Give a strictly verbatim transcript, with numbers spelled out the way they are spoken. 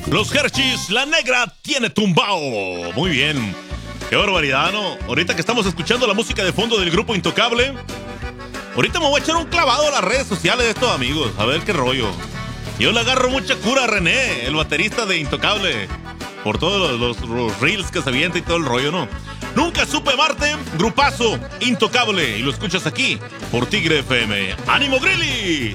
Los Hershey's, la negra tiene tumbao. Muy bien. Qué barbaridad, ¿no? Ahorita que estamos escuchando la música de fondo del grupo Intocable, ahorita me voy a echar un clavado a las redes sociales de estos amigos, a ver qué rollo. Yo le agarro mucha cura a René, el baterista de Intocable, por todos los, los, los reels que se avienta y todo el rollo, ¿no? Nunca supe amarte, grupazo Intocable, y lo escuchas aquí por Tigre F M. ¡Ánimo, Grilly!